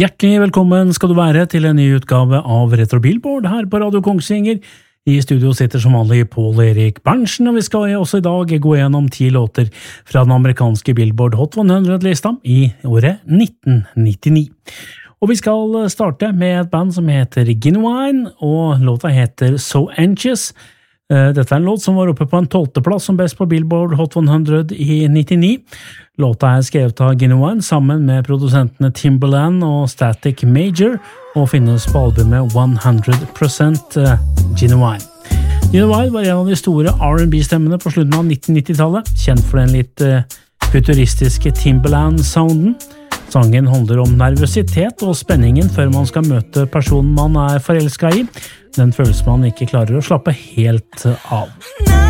Hjertelig velkommen skal du være til en ny utgave av Retro Billboard her på Radio Kongsvinger. I studio sitter som vanlig Paul Erik Berntsen, og vi skal også i dag gå gjennom 10 låter fra den amerikanske Billboard Hot 100-lista i året 1999. Og vi skal starte med et band som heter Genuine, og låta heter So Anxious. Dette en låt som var oppe på en 12. plass som best på Billboard Hot 100 i 99. Låta skrevet av Genuine sammen med produsentene Timbaland og Static Major, og finnes på albumet 100% Genuine. Genuine var en av de store R&B-stemmene på slutten av 1990-tallet, kjent for den litt futuristiske Timbaland-sounden. Sangen handler om nervøsitet og spenningen før man skal møte personen man forelsket i. Den følelsen man ikke klarer å slappe helt av.